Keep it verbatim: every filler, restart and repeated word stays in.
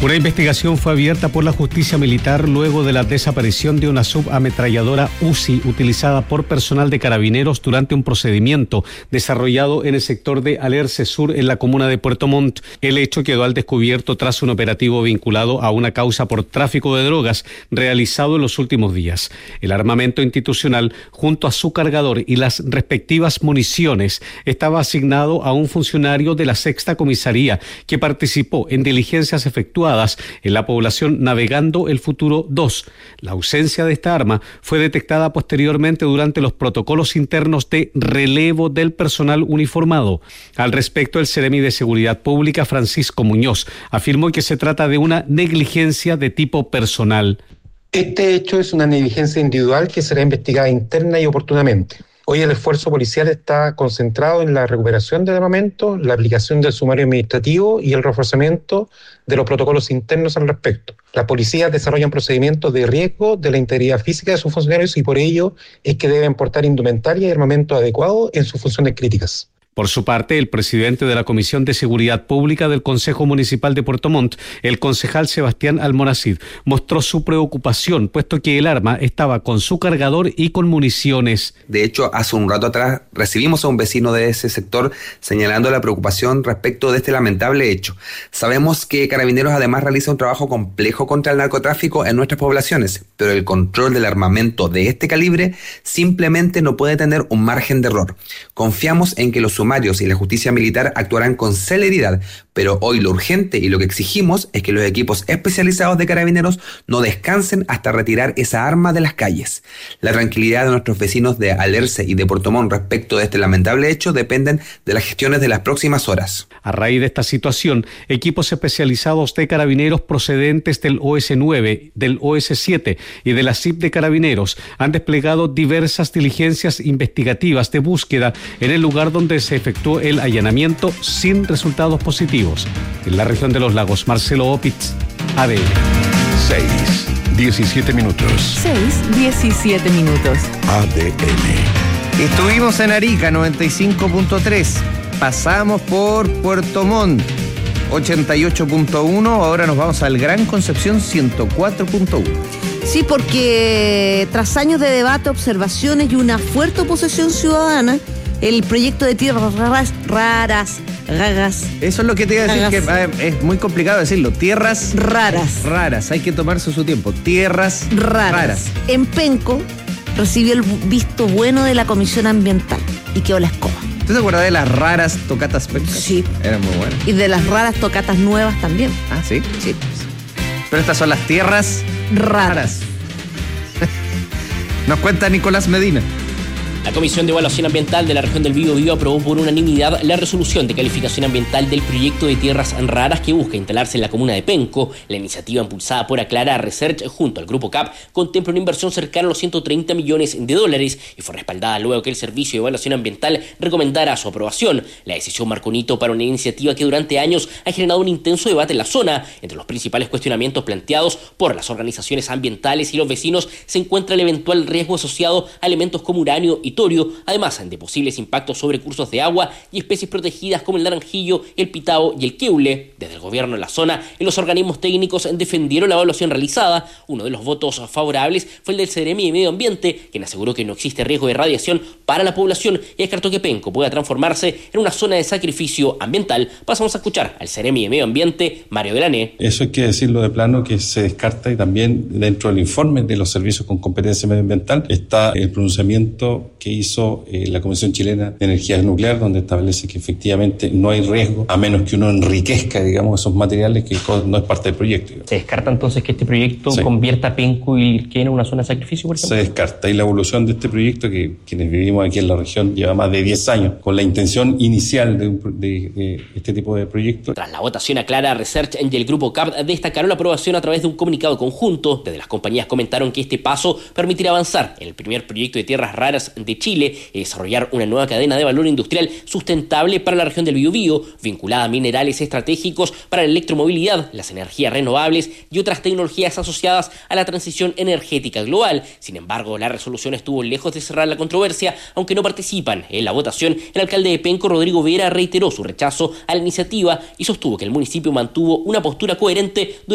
Una investigación fue abierta por la justicia militar luego de la desaparición de una subametralladora U Z I utilizada por personal de Carabineros durante un procedimiento desarrollado en el sector de Alerce Sur en la comuna de Puerto Montt. El hecho quedó al descubierto tras un operativo vinculado a una causa por tráfico de drogas realizado en los últimos días. El armamento institucional, junto a su cargador y las respectivas municiones, estaba asignado a un funcionario de la Sexta Comisaría que participó en diligencias efectuadas en la población Navegando el Futuro dos. La ausencia de esta arma fue detectada posteriormente durante los protocolos internos de relevo del personal uniformado. Al respecto, el Seremi de Seguridad Pública, Francisco Muñoz, afirmó que se trata de una negligencia de tipo personal. Este hecho es una negligencia individual que será investigada interna y oportunamente. Hoy el esfuerzo policial está concentrado en la recuperación del armamento, la aplicación del sumario administrativo y el reforzamiento de los protocolos internos al respecto. Las policías desarrollan procedimientos de riesgo de la integridad física de sus funcionarios y por ello es que deben portar indumentaria y armamento adecuado en sus funciones críticas. Por su parte, el presidente de la Comisión de Seguridad Pública del Consejo Municipal de Puerto Montt, el concejal Sebastián Almonacid, mostró su preocupación, puesto que el arma estaba con su cargador y con municiones. De hecho, hace un rato atrás recibimos a un vecino de ese sector señalando la preocupación respecto de este lamentable hecho. Sabemos que Carabineros además realiza un trabajo complejo contra el narcotráfico en nuestras poblaciones, pero el control del armamento de este calibre simplemente no puede tener un margen de error. Confiamos en que los sumarios y la justicia militar actuarán con celeridad, pero hoy lo urgente y lo que exigimos es que los equipos especializados de Carabineros no descansen hasta retirar esa arma de las calles. La tranquilidad de nuestros vecinos de Alerce y de Puerto Montt respecto de este lamentable hecho dependen de las gestiones de las próximas horas. A raíz de esta situación, equipos especializados de Carabineros procedentes del O S nueve, del O S siete y de la C I P de Carabineros han desplegado diversas diligencias investigativas de búsqueda en el lugar donde se efectuó el allanamiento sin resultados positivos. En la región de los lagos, Marcelo Opitz, A D N. seis, diecisiete minutos. seis, diecisiete minutos. A D N. Estuvimos en Arica, noventa y cinco punto tres. Pasamos por Puerto Montt, ochenta y ocho punto uno. Ahora nos vamos al Gran Concepción, ciento cuatro punto uno. Sí, porque tras años de debate, observaciones y una fuerte oposición ciudadana, el proyecto de tierras raras, raras, raras. Eso es lo que te iba a decir, raras. que eh, es muy complicado decirlo. Tierras raras. Raras, hay que tomarse su tiempo. Tierras raras. raras. En Penco recibió el visto bueno de la Comisión Ambiental y quedó la escoba. ¿Tú te acuerdas de las raras tocatas pencas? Sí. Eran muy buenas. Y de las raras tocatas nuevas también. Ah, ¿sí? Sí. Pero estas son las tierras raras. raras. Nos cuenta Nicolás Medina. La Comisión de Evaluación Ambiental de la región del Biobío aprobó por unanimidad la resolución de calificación ambiental del proyecto de tierras raras que busca instalarse en la comuna de Penco. La iniciativa impulsada por Aclara Research junto al Grupo C A P contempla una inversión cercana a los ciento treinta millones de dólares y fue respaldada luego que el Servicio de Evaluación Ambiental recomendara su aprobación. La decisión marcó un hito para una iniciativa que durante años ha generado un intenso debate en la zona. Entre los principales cuestionamientos planteados por las organizaciones ambientales y los vecinos se encuentra el eventual riesgo asociado a elementos como uranio y torio, además de posibles impactos sobre cursos de agua y especies protegidas como el naranjillo, el pitao y el queule. Desde el gobierno de la zona y los organismos técnicos defendieron la evaluación realizada. Uno de los votos favorables fue el del Seremi de Medio Ambiente, quien aseguró que no existe riesgo de radiación para la población y descartó que Penco pueda transformarse en una zona de sacrificio ambiental. Pasamos a escuchar al Seremi de Medio Ambiente, Mario Delané. Eso hay que decirlo de plano, que se descarta, y también dentro del informe de los servicios con competencia medioambiental está el pronunciamiento que hizo eh, la Comisión Chilena de Energía Nuclear, donde establece que efectivamente no hay riesgo, a menos que uno enriquezca, digamos, esos materiales, que no es parte del proyecto. Digamos. ¿Se descarta entonces que este proyecto sí. convierta a Penco y quede en una zona de sacrificio, por ejemplo? Se descarta. Y la evolución de este proyecto, que quienes vivimos aquí en la región lleva más de diez años, con la intención inicial de, un, de, de este tipo de proyectos. Tras la votación, Aclara Research y el Grupo C A P destacaron la aprobación a través de un comunicado conjunto. Desde las compañías comentaron que este paso permitirá avanzar en el primer proyecto de tierras raras de Chile y desarrollar una nueva cadena de valor industrial sustentable para la región del Biobío, vinculada a minerales estratégicos para la electromovilidad, las energías renovables y otras tecnologías asociadas a la transición energética global. Sin embargo, la resolución estuvo lejos de cerrar la controversia, aunque no participan en la votación. El alcalde de Penco, Rodrigo Vera, reiteró su rechazo a la iniciativa y sostuvo que el municipio mantuvo una postura coherente durante